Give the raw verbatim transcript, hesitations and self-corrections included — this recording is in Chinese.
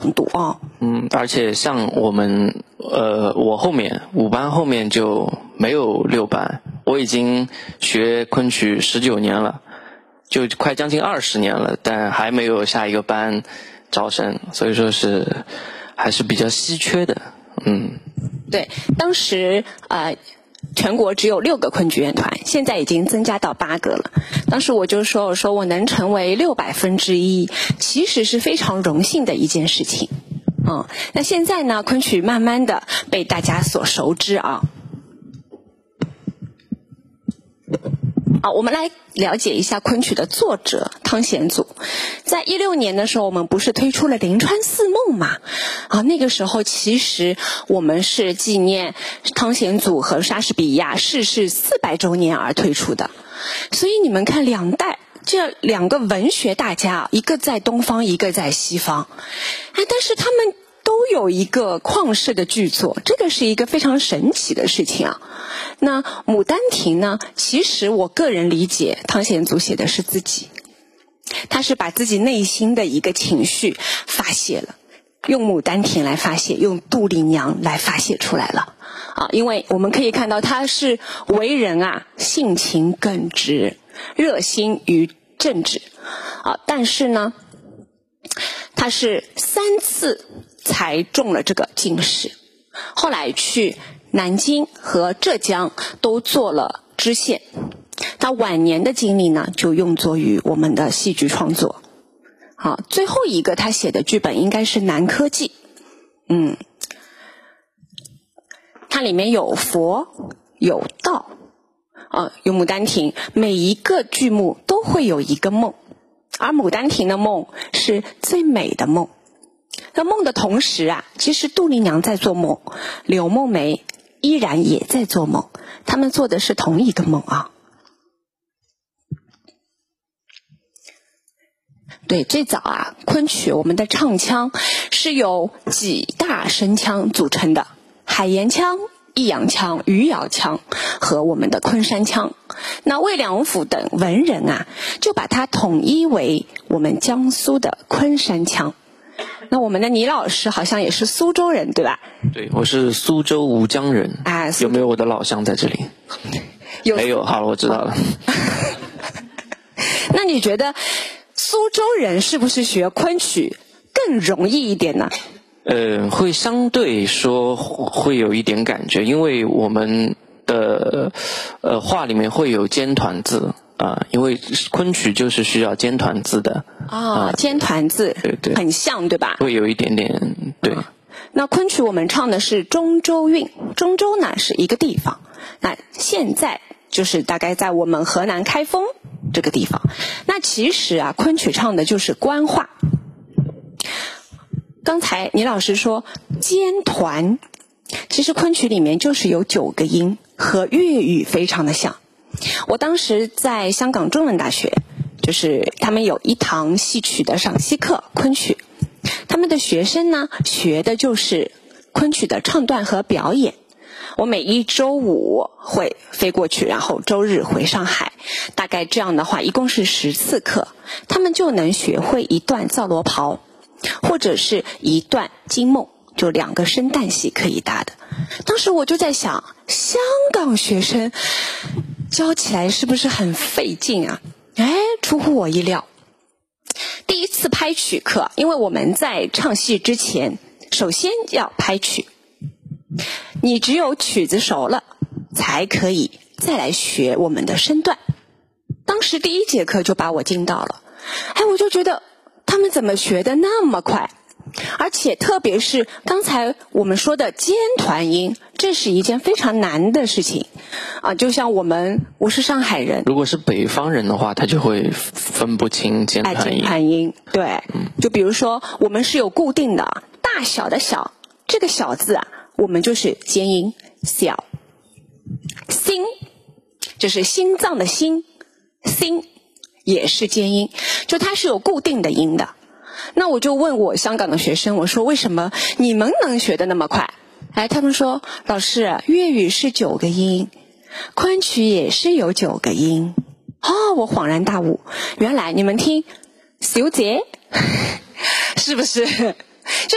强度啊。 嗯，而且像我们呃，我后面五班后面就没有六班，我已经学昆曲十九年了，就快将近二十年了，但还没有下一个班招生，所以说是还是比较稀缺的。嗯， 对，当时呃。全国只有六个昆剧院团，现在已经增加到八个了。当时我就说，我说我能成为六百分之一，其实是非常荣幸的一件事情。嗯，那现在呢，昆曲慢慢的被大家所熟知啊。好，我们来了解一下昆曲的作者汤显祖。在一六年的时候，我们不是推出了临川四梦嘛？啊，那个时候其实我们是纪念汤显祖和莎士比亚逝世四百周年而推出的。所以你们看，两代这两个文学大家，一个在东方，一个在西方，哎，但是他们都有一个旷世的巨作，这个是一个非常神奇的事情啊。那《牡丹亭》呢，其实我个人理解，汤显祖写的是自己，他是把自己内心的一个情绪发泄了，用《牡丹亭》来发泄，用杜丽娘来发泄出来了啊。因为我们可以看到他是为人啊，性情耿直，热心于政治啊，但是呢，他是三次才中了这个进士，后来去南京和浙江都做了知县。他晚年的经历呢，就用作于我们的戏剧创作。好，最后一个他写的剧本应该是《南柯记》。嗯，它里面有佛有道啊，有《牡丹亭》，每一个剧目都会有一个梦，而《牡丹亭》的梦是最美的梦。那梦的同时啊，其实杜丽娘在做梦，柳梦梅依然也在做梦，他们做的是同一个梦啊。对，最早啊，昆曲我们的唱腔是由几大声腔组成的，海盐腔、益阳腔、余姚腔和我们的昆山腔。那魏良辅等文人啊，就把它统一为我们江苏的昆山腔。那我们的倪老师好像也是苏州人，对吧？ 对，我是苏州吴江人。 啊， 有没有我的老乡在这里？ 有， 没有。好了，我知道了。 那你觉得苏州人是不是学昆曲更容易一点呢？ 呃，会相对说会有一点感觉，因为我们的呃话里面会有尖团字啊、呃，因为昆曲就是需要尖团字的啊、哦，尖团字， 对对， 很像对吧？ 会有一点点对、嗯。 那昆曲我们唱的是中州韵，中州呢是一个地方，那现在就是大概在我们河南开封这个地方。那其实啊，昆曲唱的就是官话。刚才倪老师说尖团，其实昆曲里面就是有九个音，和粤语非常的像。我当时在香港中文大学，就是他们有一堂戏曲的赏析课，昆曲，他们的学生呢学的就是昆曲的唱段和表演。我每一周五会飞过去，然后周日回上海，大概这样的话一共是十次课，他们就能学会一段皂罗袍，或者是一段惊梦，就两个生旦戏可以搭的。当时我就在想，香港学生教起来是不是很费劲啊？哎，出乎我意料。第一次拍曲课，因为我们在唱戏之前首先要拍曲，你只有曲子熟了才可以再来学我们的身段。当时第一节课就把我惊到了，哎，我就觉得他们怎么学得那么快，而且特别是刚才我们说的尖团音，这是一件非常难的事情啊。就像我们，我是上海人， 如果是北方人的话，他就会分不清尖团音。 哎、尖团音，对、嗯，就比如说我们是有固定的大小的小，这个小字啊，我们就是尖音小。心就是心脏的心，心也是尖音，就它是有固定的音的。那我就问我香港的学生，我说为什么你们能学得那么快？哎，他们说老师，粤语是九个音，昆曲也是有九个音。哦，我恍然大悟，原来你们听小姐是不是